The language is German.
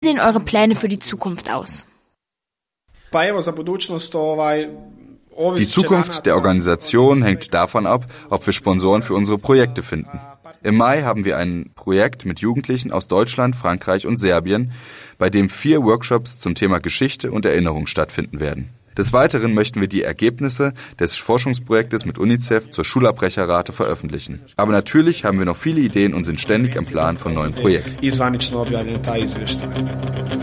sehen eure Pläne für die Zukunft aus? Die Zukunft der Organisation hängt davon ab, ob wir Sponsoren für unsere Projekte finden. Im Mai haben wir ein Projekt mit Jugendlichen aus Deutschland, Frankreich und Serbien, bei dem 4 Workshops zum Thema Geschichte und Erinnerung stattfinden werden. Des Weiteren möchten wir die Ergebnisse des Forschungsprojektes mit UNICEF zur Schulabbrecherrate veröffentlichen. Aber natürlich haben wir noch viele Ideen und sind ständig am Plan von neuen Projekten.